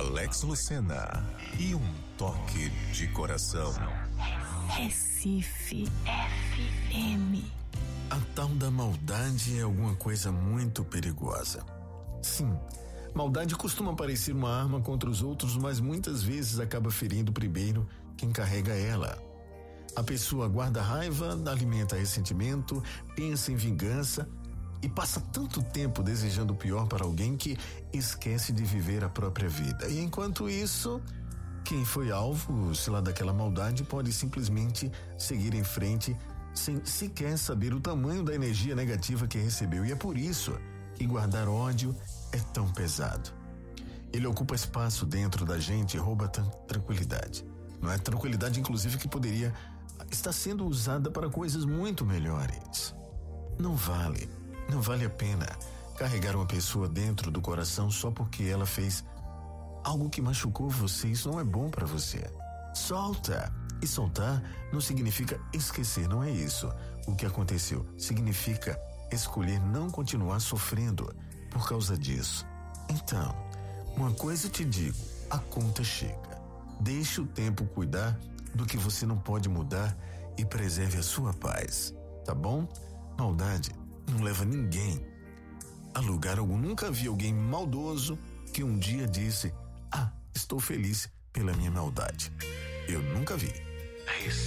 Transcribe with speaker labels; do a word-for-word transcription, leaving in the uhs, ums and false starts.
Speaker 1: Alex Lucena e um toque de coração.
Speaker 2: Recife F M.
Speaker 3: A tal da maldade é alguma coisa muito perigosa. Sim, maldade costuma parecer uma arma contra os outros, mas muitas vezes acaba ferindo primeiro quem carrega ela. A pessoa guarda raiva, alimenta ressentimento, pensa em vingança e passa tanto tempo desejando o pior para alguém que esquece de viver a própria vida. E enquanto isso, quem foi alvo, sei lá, daquela maldade pode simplesmente seguir em frente sem sequer saber o tamanho da energia negativa que recebeu. E é por isso que guardar ódio é tão pesado. Ele ocupa espaço dentro da gente e rouba tranquilidade. Não é tranquilidade, inclusive, que poderia estar sendo usada para coisas muito melhores. Não vale, não vale a pena carregar uma pessoa dentro do coração só porque ela fez algo que machucou você. Isso não é bom para você. Solta! E soltar não significa esquecer, não é isso. O que aconteceu significa escolher não continuar sofrendo por causa disso. Então, uma coisa eu te digo, a conta chega. Deixe o tempo cuidar do que você não pode mudar e preserve a sua paz, tá bom? Maldade não leva ninguém a lugar algum. Nunca vi alguém maldoso que um dia disse: ah, estou feliz pela minha maldade. Eu nunca vi.